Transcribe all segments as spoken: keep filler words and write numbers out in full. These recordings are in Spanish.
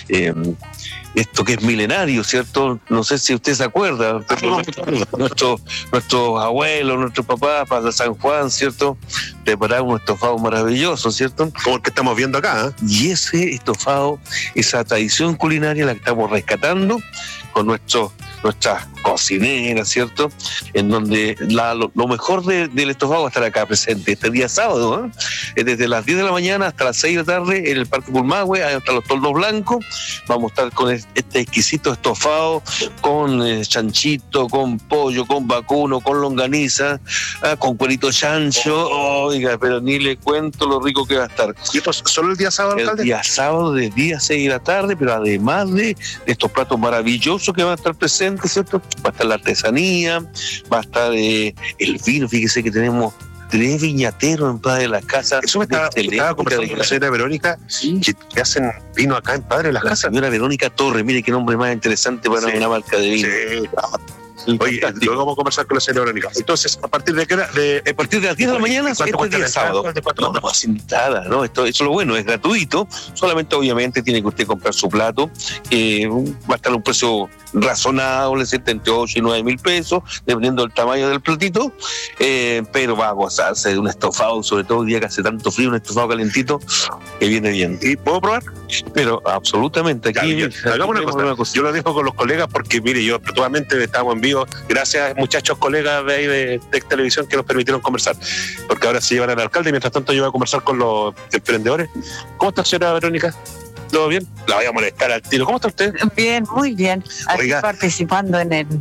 eh, esto que es milenario, ¿cierto? No sé si usted se acuerda, pero nuestros nuestros abuelos, nuestros papás para San Juan, ¿cierto? Preparaban un estofado maravilloso, ¿cierto? Como el que estamos viendo acá, ¿eh? Y ese estofado, esa tradición culinaria la que estamos rescatando con nuestros nuestras cocineras, ¿cierto? En donde la, lo, lo mejor de, del estofado va a estar acá presente este día sábado, ¿eh? Desde las diez de la mañana hasta las seis de la tarde en el Parque Pulmahue, hasta los toldos blancos. Vamos a estar con este exquisito estofado, con eh, chanchito, con pollo, con vacuno, con longaniza, ah, con cuerito chancho. Oh, oiga, pero ni le cuento lo rico que va a estar. ¿Y esto es solo el día sábado, alcalde? El día sábado de día seis de la tarde, pero además de, de estos platos maravillosos que van a estar presentes, ¿cierto? Va a estar la artesanía, va a estar eh, el vino. Fíjese que tenemos tres viñateros en Padre de las Casas. Eso me estaba, estaba conversando con la señora Verónica, sí, que, que hacen vino acá en Padre de las la Casas. La señora Verónica Torres, mire qué nombre más interesante para sí, una marca de vino. Sí, oye, luego vamos a conversar con la señora Verónica. Entonces, ¿a partir de qué hora? De, a partir de las diez de la mañana, este día sábado. No, no, sin nada, ¿no? Esto, eso es lo bueno, es gratuito. Solamente, obviamente, tiene que usted comprar su plato. Eh, va a estar a un precio razonable, setenta y ocho y nueve mil pesos, dependiendo del tamaño del platito. Eh, pero va a gozarse de un estofado, sobre todo hoy día que hace tanto frío, un estofado calentito, que viene bien. ¿Y puedo probar? Pero absolutamente. Aquí, ya, ya, hagamos una cosa. una cosa. Yo lo dejo con los colegas porque, mire, yo actualmente estamos en vivo. Gracias, muchachos, colegas de ahí de, de televisión que nos permitieron conversar. Porque ahora se llevan al alcalde y mientras tanto yo voy a conversar con los emprendedores. ¿Cómo está, señora Verónica? ¿Todo bien? La voy a molestar al tiro. ¿Cómo está usted? Bien, muy bien. Aquí Oiga, participando en el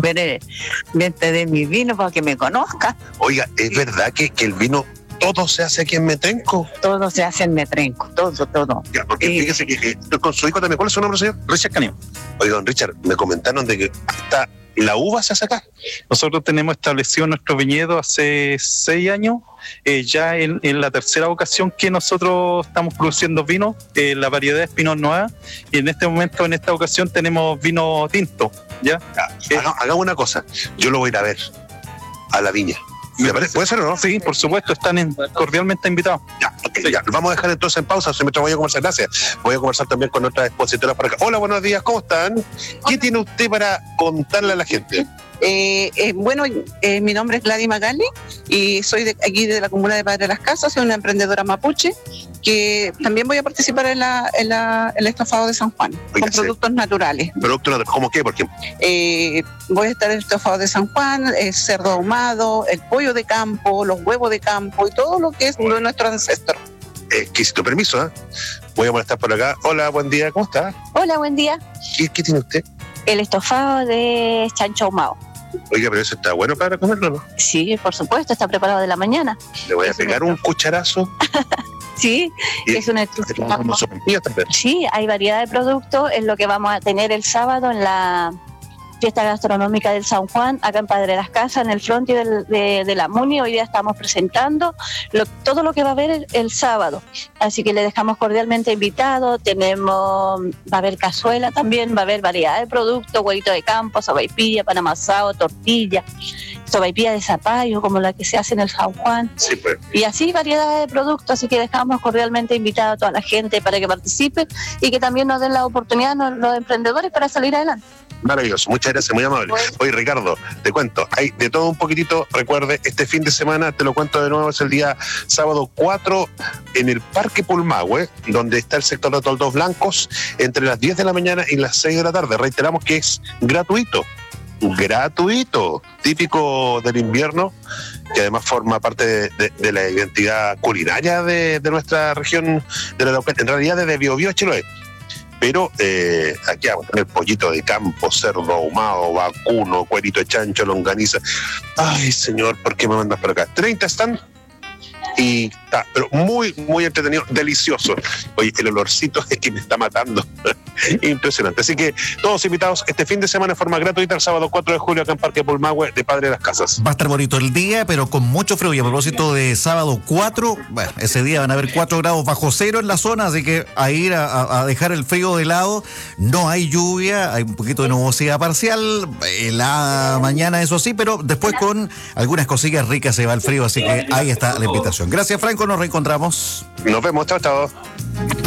vente de mi vino para que me conozca. Oiga, ¿es verdad que, que el vino todo se hace aquí en Metrenco? Todo se hace en Metrenco, todo, todo. Ya, porque y, fíjese que estoy con su hijo también. ¿Cuál es su nombre, señor? Richard Caneo. Oiga, don Richard, me comentaron de que hasta la uva se hace acá. Nosotros tenemos establecido nuestro viñedo hace seis años, eh, ya en, en la tercera ocasión que nosotros estamos produciendo vino, eh, la variedad es Pinot Noir, y en este momento, en esta ocasión, tenemos vino tinto, ¿ya? ya haga, hagamos una cosa, yo lo voy a ir a ver a la viña. ¿Puede ser o no? Sí, por supuesto, están en, cordialmente invitados. Ya, okay, sí. Ya, vamos a dejar entonces en pausa, mientras voy a conversar, gracias. Voy a conversar también con otras expositoras para acá. Hola, buenos días, ¿cómo están? ¿Qué Hola. tiene usted para contarle a la gente? Eh, eh, bueno, eh, mi nombre es Gladys Magali y soy de aquí de la comuna de Padre de las Casas, soy una emprendedora mapuche que también voy a participar en, la, en, la, en el estofado de San Juan. Oiga, con sí. productos naturales. ¿Productos naturales? ¿Cómo qué? ¿Por qué? Eh, voy a estar en el estofado de San Juan, el cerdo ahumado, el pollo de campo, los huevos de campo y todo lo que es de nuestro ancestro. Exquisito, permiso, ¿eh? Voy a molestar por acá. Hola, buen día, ¿cómo está? Hola, buen día. ¿Qué, qué tiene usted? El estofado de chancho ahumado. Oiga, pero eso está bueno para comerlo, ¿no? Sí, por supuesto, está preparado de la mañana. Le voy a es pegar un cucharazo. Sí, y es una Sí, hay variedad de productos, es lo que vamos a tener el sábado en la fiesta gastronómica del San Juan, acá en Padre de las Casas, en el frontis del, de, de la MUNI. Hoy día estamos presentando lo, todo lo que va a haber el, el sábado, así que le dejamos cordialmente invitado. Tenemos, va a haber cazuela también, va a haber variedad de productos, huevito de campo, sopaipilla, pan amasado, tortilla, sopaipilla de zapallo, como la que se hace en el San Juan. Sí, pues. Y así variedad de productos, así que dejamos cordialmente invitado a toda la gente para que participe y que también nos den la oportunidad a los emprendedores para salir adelante. Maravilloso, muchas gracias, muy amable. Oye, Ricardo, te cuento, hay de todo un poquitito. Recuerde, este fin de semana, te lo cuento de nuevo, es el día sábado cuatro en el Parque Pulmahue, donde está el sector de toldos blancos, entre las diez de la mañana y las seis de la tarde. Reiteramos que es gratuito, gratuito, típico del invierno, que además forma parte de, de, de la identidad culinaria de, de nuestra región, de la Araucanía, en realidad desde Biobío a Chiloé. Pero eh, aquí vamos a tener pollito de campo, cerdo ahumado, vacuno, cuerito de chancho, longaniza. Ay, señor, ¿por qué me mandas por acá? treinta están y está, pero muy, muy entretenido, delicioso. Oye, el olorcito es que me está matando. Impresionante. Así que todos invitados este fin de semana de forma gratuita el sábado cuatro de julio acá en Parque Pulmahue de Padre de las Casas. Va a estar bonito el día, pero con mucho frío. Y a propósito de sábado cuatro, bueno, ese día van a haber cuatro grados bajo cero en la zona, así que a ir a, a dejar el frío de lado. No hay lluvia, hay un poquito de nubosidad parcial en la mañana, eso sí, pero después con algunas cosillas ricas se va el frío, así que ahí está la invitación. Gracias, Franco, nos reencontramos. Nos vemos, chao, chao.